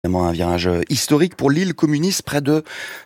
Un virage historique pour l'île communiste près de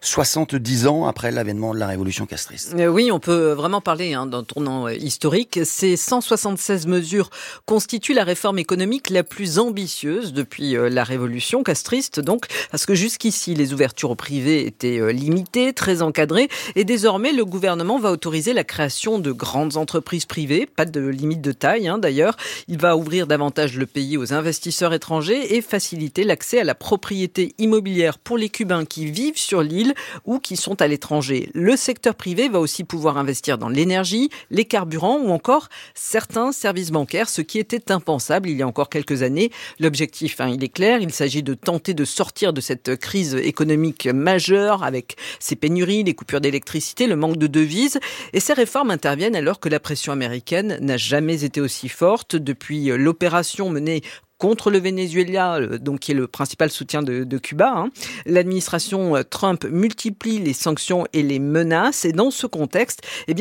70 ans après l'avènement de la révolution castriste. Oui, on peut vraiment parler d'un tournant historique. Ces 176 mesures constituent la réforme économique la plus ambitieuse depuis la révolution castriste, donc, parce que jusqu'ici, les ouvertures au privé étaient limitées, très encadrées, et désormais, le gouvernement va autoriser la création de grandes entreprises privées, pas de limite de taille d'ailleurs. Il va ouvrir davantage le pays aux investisseurs étrangers et faciliter l'accès à la propriété immobilière pour les Cubains qui vivent sur l'île ou qui sont à l'étranger. Le secteur privé va aussi pouvoir investir dans l'énergie, les carburants ou encore certains services bancaires, ce qui était impensable il y a encore quelques années. L'objectif, il est clair, il s'agit de tenter de sortir de cette crise économique majeure avec ces pénuries, les coupures d'électricité, le manque de devises. Et ces réformes interviennent alors que la pression américaine n'a jamais été aussi forte depuis l'opération menée contre le Venezuela, donc qui est le principal soutien de Cuba. L'administration Trump multiplie les sanctions et les menaces. Et dans ce contexte,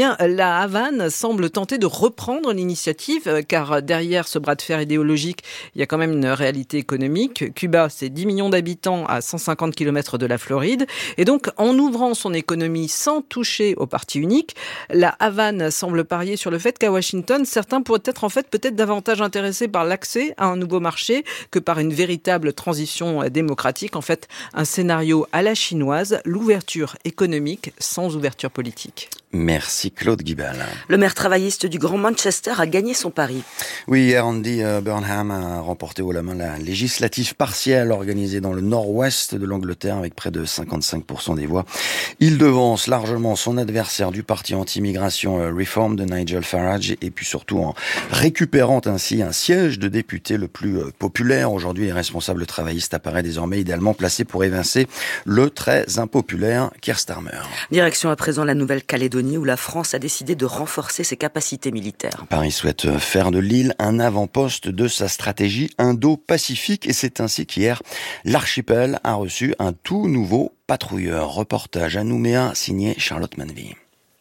la Havane semble tenter de reprendre l'initiative, car derrière ce bras de fer idéologique, il y a quand même une réalité économique. Cuba, c'est 10 millions d'habitants à 150 km de la Floride. Et donc, en ouvrant son économie sans toucher au parti unique, la Havane semble parier sur le fait qu'à Washington, certains pourraient être peut-être davantage intéressés par l'accès à un nouveau marché que par une véritable transition démocratique. En fait, un scénario à la chinoise, l'ouverture économique sans ouverture politique. Merci Claude Guibal. Le maire travailliste du Grand Manchester a gagné son pari. Oui, hier Andy Burnham a remporté haut la main la législative partielle organisée dans le nord-ouest de l'Angleterre avec près de 55% des voix. Il devance largement son adversaire du parti anti-immigration Reform de Nigel Farage et puis surtout en récupérant ainsi un siège de député le plus populaire. Aujourd'hui, les responsables travaillistes apparaît désormais idéalement placé pour évincer le très impopulaire Keir Starmer. Direction à présent la Nouvelle-Calédonie où la France a décidé de renforcer ses capacités militaires. Paris souhaite faire de l'île un avant-poste de sa stratégie indo-pacifique et c'est ainsi qu'hier, l'archipel a reçu un tout nouveau patrouilleur. Reportage à Nouméa signé Charlotte Manville.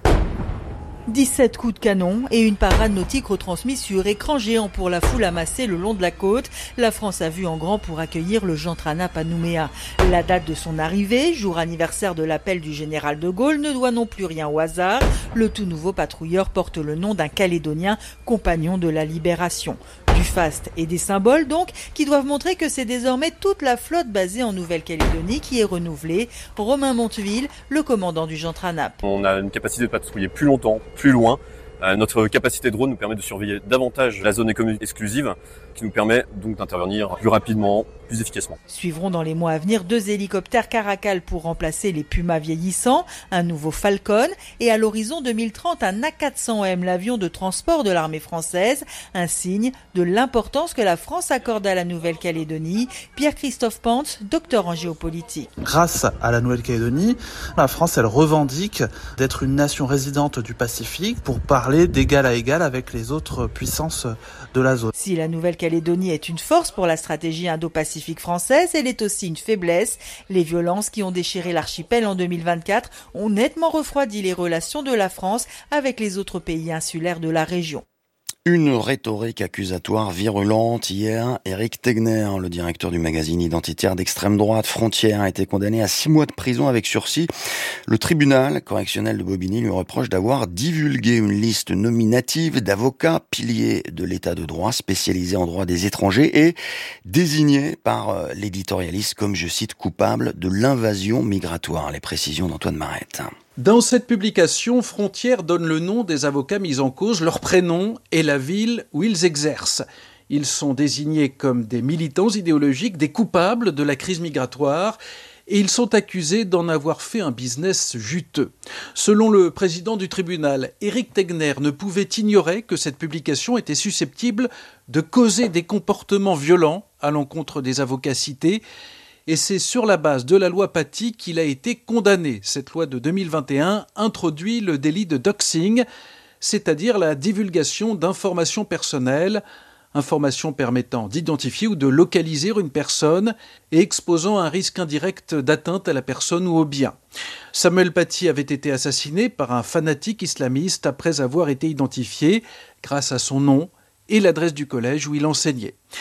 17 coups de canon et une parade nautique retransmise sur écran géant pour la foule amassée le long de la côte. La France a vu en grand pour accueillir le Jean Tranap à Nouméa. La date de son arrivée, jour anniversaire de l'appel du général de Gaulle, ne doit non plus rien au hasard. Le tout nouveau patrouilleur porte le nom d'un Calédonien, compagnon de la Libération. Du faste et des symboles donc, qui doivent montrer que c'est désormais toute la flotte basée en Nouvelle-Calédonie qui est renouvelée. Romain Monteville, le commandant du Jean Tranap. On a une capacité de patrouiller plus longtemps, plus loin. Notre capacité de drone nous permet de surveiller davantage la zone économique exclusive, qui nous permet donc d'intervenir plus rapidement, plus efficacement. Suivront dans les mois à venir 2 hélicoptères Caracal pour remplacer les Pumas vieillissants, un nouveau Falcon et à l'horizon 2030 un A400M, l'avion de transport de l'armée française, un signe de l'importance que la France accorde à la Nouvelle-Calédonie. Pierre-Christophe Pantz, docteur en géopolitique. Grâce à la Nouvelle-Calédonie, la France, elle revendique d'être une nation résidente du Pacifique pour parler d'égal à égal avec les autres puissances de la zone. Si la Nouvelle-Calédonie est une force pour la stratégie indo-pacifique française, elle est aussi une faiblesse. Les violences qui ont déchiré l'archipel en 2024 ont nettement refroidi les relations de la France avec les autres pays insulaires de la région. Une rhétorique accusatoire virulente. Hier, Éric Tegner, le directeur du magazine identitaire d'extrême droite Frontières, a été condamné à 6 mois de prison avec sursis. Le tribunal correctionnel de Bobigny lui reproche d'avoir divulgué une liste nominative d'avocats piliers de l'état de droit spécialisés en droit des étrangers et désignés par l'éditorialiste comme, je cite, coupable de l'invasion migratoire. Les précisions d'Antoine Marette. Dans cette publication, Frontières donne le nom des avocats mis en cause, leur prénom et la ville où ils exercent. Ils sont désignés comme des militants idéologiques, des coupables de la crise migratoire, et ils sont accusés d'en avoir fait un business juteux. Selon le président du tribunal, Éric Tegner ne pouvait ignorer que cette publication était susceptible de causer des comportements violents à l'encontre des avocats cités, et c'est sur la base de la loi Paty qu'il a été condamné. Cette loi de 2021 introduit le délit de doxing, c'est-à-dire la divulgation d'informations personnelles, informations permettant d'identifier ou de localiser une personne et exposant un risque indirect d'atteinte à la personne ou au bien. Samuel Paty avait été assassiné par un fanatique islamiste après avoir été identifié grâce à son nom et l'adresse du collège où il enseignait.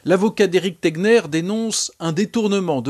L'avocat d'Éric Tegner dénonce un détournement de